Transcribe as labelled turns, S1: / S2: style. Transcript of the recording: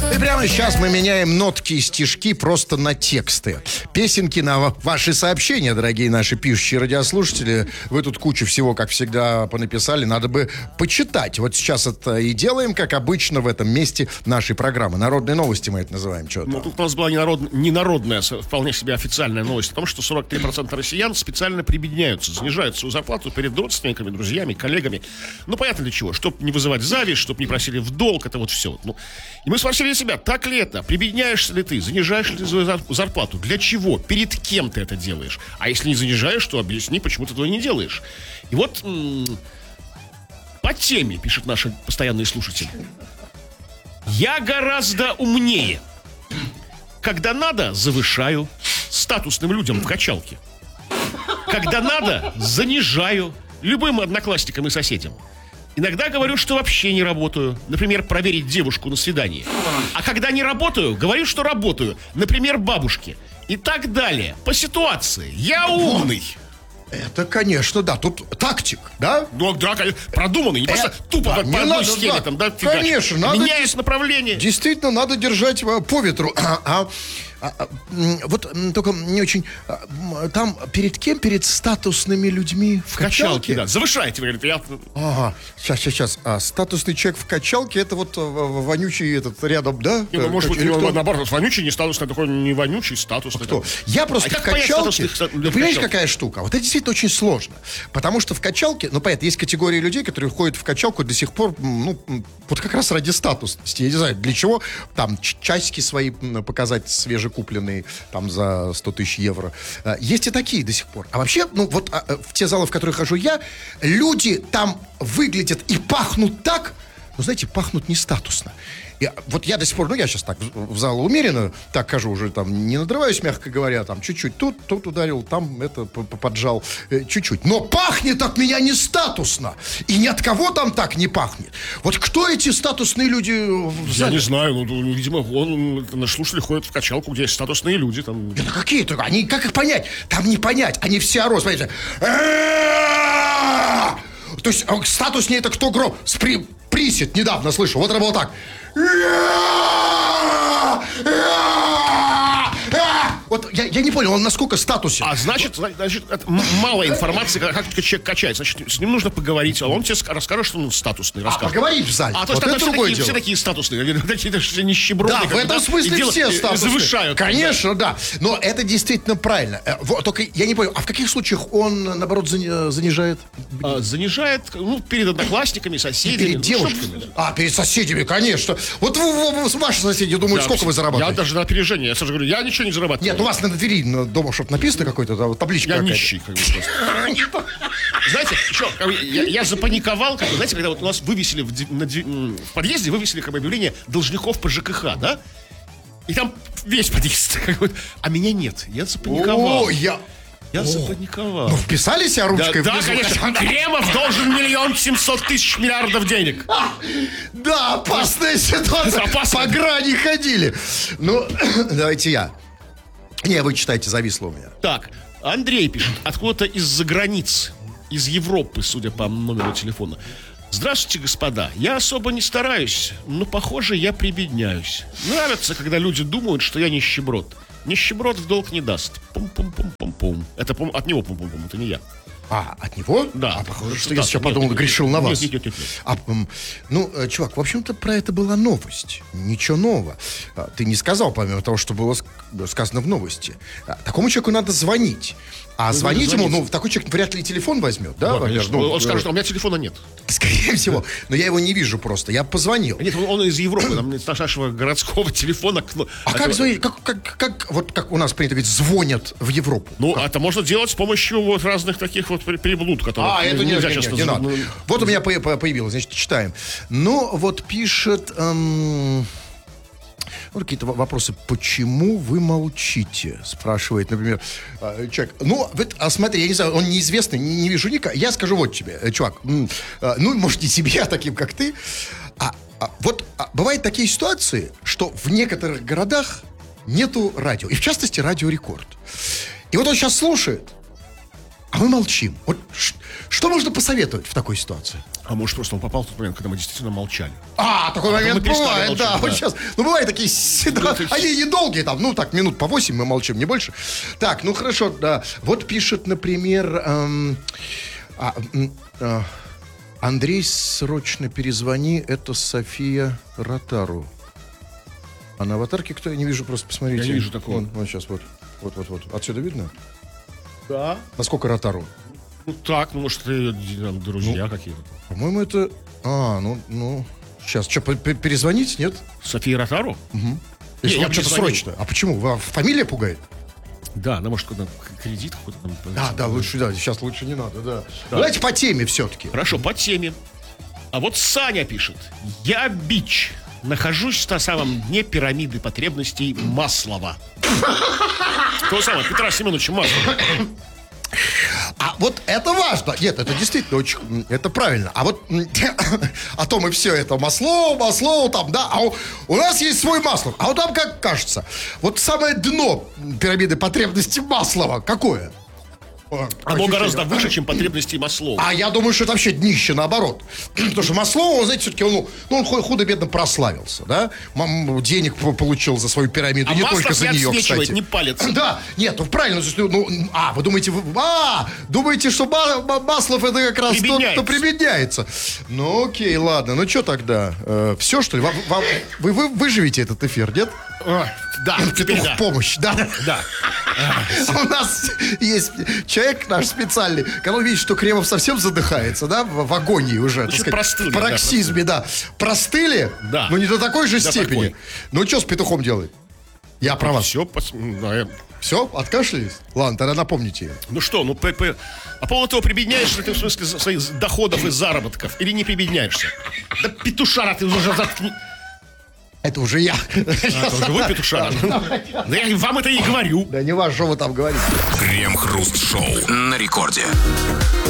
S1: И прямо сейчас мы меняем нотки и стишки просто на тексты. Песенки на ваши сообщения, дорогие наши пишущие радиослушатели. Вы тут кучу всего, как всегда, понаписали. Надо бы почитать. Вот сейчас это и делаем, как обычно, в этом месте нашей программы. Народные новости мы это называем. Что-то.
S2: Ну, тут у нас была ненародная, вполне себе официальная новость о том, что 43% россиян специально прибедняются, занижают свою зарплату перед родственниками, друзьями, коллегами. Ну, понятно для чего. Чтобы не вызывать зависть, чтобы не просили в долг, это вот все. Ну, и мы спросили себя, так ли это? Прибедняешься ли ты? Занижаешь ли ты свою зарплату? Для чего? Перед кем ты это делаешь? А если не занижаешь, то объясни, почему ты этого не делаешь. И вот по теме, пишет наш постоянный слушатель. Я гораздо умнее. Когда надо, завышаю статусным людям в качалке. Когда надо, занижаю любым одноклассникам и соседям. Иногда говорю, что вообще не работаю. Например, проверить девушку на свидании. А когда не работаю, говорю, что работаю. Например, бабушке. И так далее. По ситуации. Я умный.
S1: Это, конечно, да. Тут тактик, да?
S2: Ну, да, конечно. Продуманный. Не просто тупо по одной схеме там, да, фигачить.
S1: Конечно, надо.
S2: Меняешь направление.
S1: Действительно, надо держать по ветру. Вот только не очень. Там перед кем? Перед статусными людьми в качалке?
S2: Да. Завышайте, говорит.
S1: Ага, сейчас. Статусный человек в качалке, это вот вонючий этот рядом, да?
S2: Не, ну, может быть, наоборот, вонючий, не статусный, такой не вонючий, статусный.
S1: Кто? Я просто в качалке. Понимаете, какая штука? Вот это действительно очень сложно. Потому что в качалке, ну, понятно, есть категория людей, которые ходят в качалку до сих пор, ну, вот как раз ради статусности. Я не знаю, для чего там часики свои показать свежекупленные там за 100 тысяч евро. Есть и такие до сих пор. А вообще, ну, вот в те залы, в которые хожу я, люди там выглядят и пахнут так, ну, знаете, пахнут не статусно. И вот я до сих пор, ну, я сейчас так в зал умеренно так хожу, уже там не надрываюсь, мягко говоря, там чуть-чуть тут ударил, там это поджал, чуть-чуть. Но пахнет от меня не статусно. И ни от кого там так не пахнет. Вот кто эти статусные люди в зале?
S2: Я не знаю, ну, видимо, наши слушатели ходят в качалку, где есть статусные люди. Там.
S1: Это какие-то, они, как их понять? Там не понять, они все орут, смотрите. То есть статуснее это кто гром? Присед недавно слышал, вот это было так. Вот я не понял, он насколько статусен.
S2: А значит мало информации, как человек качается. Значит, с ним нужно поговорить, а он тебе расскажет, что он статусный.
S1: Поговорить в зале.
S2: А то есть вот все такие статусные, такие нищеброды.
S1: Да, в этом смысле все статусные.
S2: Завышают.
S1: Конечно, да. Но это действительно правильно. Только я не понял, а в каких случаях он, наоборот, занижает?
S2: Занижает, ну, перед одноклассниками, соседями.
S1: Перед девушками. Перед соседями, конечно. Вот ваши соседи думают, сколько вы зарабатываете?
S2: Я даже на опережение. Я сразу говорю, я ничего не зарабатываю.
S1: Нет, у вас на двери дома что-то написано какой-то, табличка
S2: я
S1: какая-то.
S2: Нищий, как бы просто. Знаете, еще, я запаниковал, знаете, когда вот у нас вывесили в подъезде, вывесили как бы объявление должников по ЖКХ, да? И там весь подъезд, а меня нет. Я запаниковал. Я запаниковал.
S1: Ну, вписали себя ручкой?
S2: Да, конечно. Кремов должен 1 700 000 миллиардов денег.
S1: Да, опасная ситуация. По грани ходили. Ну, давайте я. Не, вы читайте, зависло у меня.
S2: Так, Андрей пишет, откуда-то из-за границ, из Европы, судя по номеру телефона. Здравствуйте, господа. Я особо не стараюсь, но, похоже, я прибедняюсь. Нравится, когда люди думают, что я нищеброд. Нищеброд в долг не даст. Пум-пум-пум-пум-пум. Это от него пум-пум-пум, это не я.
S1: От него?
S2: Да.
S1: Похоже, что я сейчас подумал, грешил на вас.
S2: Нет.
S1: Ну, чувак, в общем-то, про это была новость. Ничего нового. Ты не сказал, помимо того, что было сказано в новости. Такому человеку надо звонить. А звонить ему, такой человек вряд ли телефон возьмет, да?
S2: Он скажет, что у меня телефона нет.
S1: Скорее всего. Но я его не вижу просто. Я позвонил.
S2: Нет, он из Европы, там нет нашего городского телефона.
S1: Как звонить? Как у нас принято говорить, звонят в Европу?
S2: Ну, это можно делать с помощью вот разных таких вот приблуд, которые
S1: это
S2: нельзя
S1: не
S2: часто.
S1: надо. Вот у меня появилось, значит, читаем. Ну, вот пишет... Вот какие-то вопросы. Почему вы молчите? Спрашивает, например, человек. Ну, смотри, я не знаю, он неизвестный, не вижу никак. Я скажу вот тебе, чувак. Ну, может, не тебе, а таким, как ты. Бывают такие ситуации, что в некоторых городах нету радио. И в частности, Радио Рекорд. И вот он сейчас слушает. а мы молчим. Вот что можно посоветовать в такой ситуации?
S2: А может, просто он попал в тот момент, когда мы действительно молчали.
S1: Такой момент бывает,
S2: молчать,
S1: да. Вот сейчас. Ну, бывают такие, да,
S2: Ну,
S1: они недолгие, там, ну, так, минут по 8 мы молчим, не больше. Так, ну, хорошо, да. Вот пишет, например, Андрей, срочно перезвони, это София Ротару. А на аватарке кто? Я не вижу, просто посмотрите.
S2: Я не вижу такого.
S1: Вот сейчас, вот. Отсюда видно?
S2: Да.
S1: Насколько Ротару?
S2: Ну так, ну может, это там, друзья какие-то.
S1: По-моему, это... Сейчас, что, перезвонить, нет?
S2: София Ротару?
S1: Если
S2: я
S1: вам что-то
S2: перезвонил.
S1: срочно. А почему? Вас фамилия пугает?
S2: Да, она может куда-то кредит какой-то там.
S1: Да, лучше, да, сейчас лучше не надо, да. Давайте по теме все-таки.
S2: Хорошо, по теме. А вот Саня пишет. Я бич. Нахожусь на самом дне пирамиды потребностей Маслова. Того самого Петра Семеновича Маслова.
S1: А вот это важно. Нет, это действительно очень... Это правильно. А вот... А то мы все это Маслоу, там, да. А у нас есть свой Маслов. А вот там, как кажется, вот самое дно пирамиды потребностей Маслова какое?
S2: Оно гораздо выше, чем потребности Маслова.
S1: А я думаю, что это вообще днище, наоборот. Потому что Маслоу, знаете, все-таки он худо-бедно прославился, да? Денег получил за свою пирамиду, не только за нее, кстати.
S2: Не палец.
S1: Да, нет, правильно. Вы думаете, что Маслов это как раз тот, кто прибедняется. Ну, окей, ладно. Ну, что тогда? Все, что ли? Вы выживете этот эфир, нет?
S2: Да, теперь да.
S1: Помощь, да?
S2: Да.
S1: У нас есть человек наш специальный, когда он видит, что Кремов совсем задыхается, да, в агонии уже, так сказать,
S2: простыли,
S1: в пароксизме, да. Простыли?
S2: Да.
S1: Но не до такой же
S2: До
S1: степени.
S2: такой.
S1: Ну, что с петухом делает? Я про вас.
S2: Все,
S1: Все? Откашлялись? Ладно, тогда напомните.
S2: Ну что, по поводу того, прибедняешься ты в смысле своих доходов и заработков или не прибедняешься? Да петушара ты уже заткни.
S1: Это уже я.
S2: Это уже вы, петушара? Да я вам это и говорю.
S1: Да не важно, что вы там говорите.
S3: Крем-хруст-шоу на рекорде.